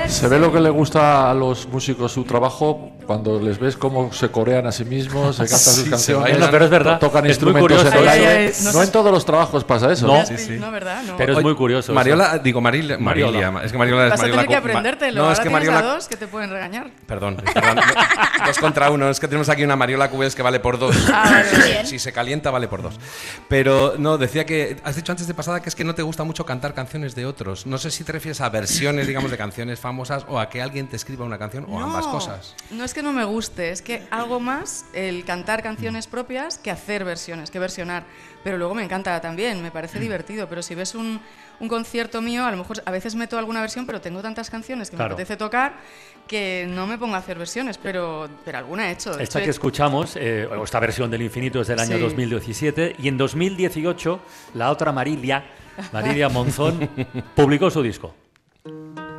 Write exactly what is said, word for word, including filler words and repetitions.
Se ve lo que le gusta a los músicos su trabajo cuando les ves cómo se corean a sí mismos, se cantan Sí, sus canciones, no, pero es verdad, to- tocan es muy instrumentos curioso. en el Ay, ay, aire. ay, no No sé. en todos los trabajos pasa eso. No. Sí, sí. No, ¿verdad? No. Pero es Oye, muy curioso. Mariola, digo Maril, Mariola. Marilia, es que Mariola es Vas a Mariola. tener que co- ma- aprendértelo. No, Ahora es que tienes Mariola. a dos que te pueden regañar. Perdón, perdón. do- dos contra uno. Es que tenemos aquí una Mariola Cubes que vale por dos. Ah, vale, vale. Si se calienta, vale por dos. Pero no, decía que has dicho antes de pasada que es que no te gusta mucho cantar canciones de otros. No sé si te refieres a versiones, digamos, de canciones famosas o a que alguien te escriba una canción o No, ambas cosas. No es que no me guste, es que algo más el cantar canciones propias que hacer versiones, que versionar. Pero luego me encanta también, me parece divertido. Pero si ves un, un concierto mío, a lo mejor a veces meto alguna versión, pero tengo tantas canciones que Claro. me apetece tocar que no me pongo a hacer versiones, pero, pero alguna he hecho. De Esta hecho, que he- escuchamos, eh, o esta versión del Infinito es del año Sí. dos mil diecisiete y en dos mil dieciocho la otra Marilia, Marilia Monzón, publicó su disco.